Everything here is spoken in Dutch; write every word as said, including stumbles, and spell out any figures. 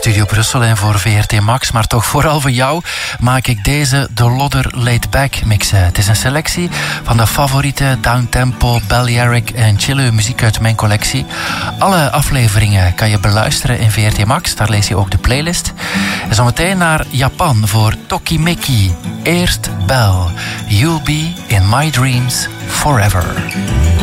Studio Brussel en voor V R T Max, maar toch vooral voor jou maak ik deze The Lodder Laid Back mix. Het is een selectie van de favoriete downtempo, Balearic en chille muziek uit mijn collectie. Alle afleveringen kan je beluisteren in V R T Max, daar lees je ook de playlist. En zometeen naar Japan voor Tokimeki. Eerst Bell, You'll Be in My Dreams Forever.